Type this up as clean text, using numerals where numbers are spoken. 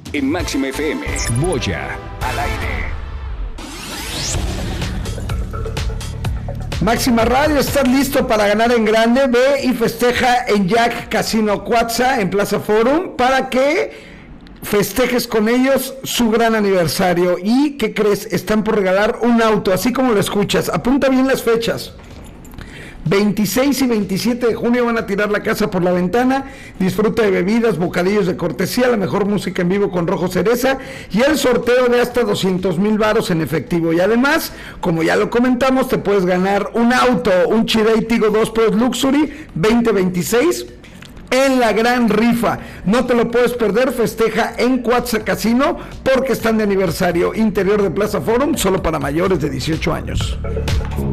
en Máxima FM. Boya al aire. Máxima Radio, ¿estás listo para ganar en grande? Ve y festeja en Jack Casino Cuatza en Plaza Forum para que festejes con ellos su gran aniversario. ¿Y qué crees? Están por regalar un auto, así como lo escuchas. Apunta bien las fechas. 26 y 27 de junio van a tirar la casa por la ventana. Disfruta de bebidas, bocadillos de cortesía, la mejor música en vivo con Rojo Cereza y el sorteo de hasta 200,000 varos en efectivo. Y además, como ya lo comentamos, te puedes ganar un auto, un Hyundai Tigo 2 Plus Luxury 2026 en la gran rifa. No te lo puedes perder. Festeja en Cuatza Casino porque están de aniversario. Interior de Plaza Forum, solo para mayores de 18 años.